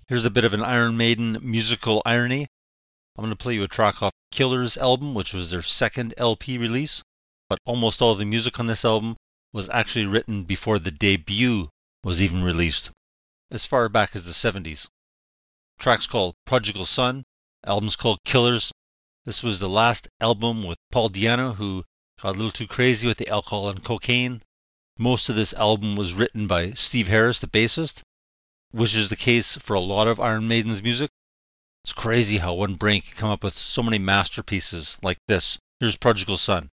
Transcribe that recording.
Here's a bit of an Iron Maiden musical irony. I'm going to play you a track off Killer's album, which was their second LP release, but almost all the music on this album was actually written before the debut was even released, as far back as the 70s. The track's called Prodigal Son, the album's called Killers. This was the last album with Paul Di'Anno, who got a little too crazy with the alcohol and cocaine. Most of this album was written by Steve Harris, the bassist, which is the case for a lot of Iron Maiden's music. It's crazy how one brain can come up with so many masterpieces like this. Here's Prodigal Son.